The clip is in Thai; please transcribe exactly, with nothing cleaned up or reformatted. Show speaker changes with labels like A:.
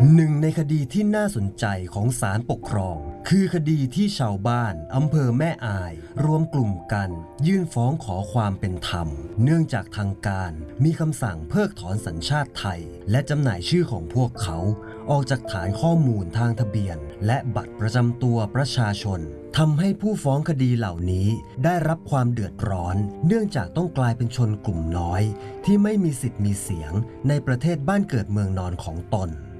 A: หนึ่งในคดีที่น่าสนใจของศาลปกครองคือคดีที่ชาวบ้านอำเภอแม่อายรวมกลุ่มกันยื่นฟ้องขอความเป็นธรรมเนื่องจากทางการมีคำสั่งเพิกถอนสัญชาติไทยและจำหน่ายชื่อของพวกเขาออกจากฐานข้อมูลทางทะเบียนและบัตรประจำตัวประชาชนทำให้ผู้ฟ้องคดีเหล่านี้ได้รับความเดือดร้อนเนื่องจากต้องกลายเป็นชนกลุ่มน้อยที่ไม่มีสิทธิ์มีเสียงในประเทศบ้านเกิดเมืองนอนของตน